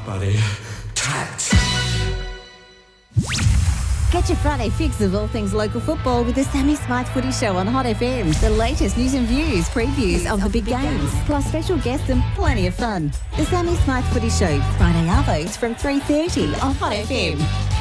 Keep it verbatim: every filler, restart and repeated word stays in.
buddy. Tats. Get your Friday fix of all things local football with the Sammy Smythe Footy Show on Hot F M. The latest news and views, previews of the big games, plus special guests and plenty of fun. The Sammy Smythe Footy Show, Friday arvos from three thirty on Hot F M.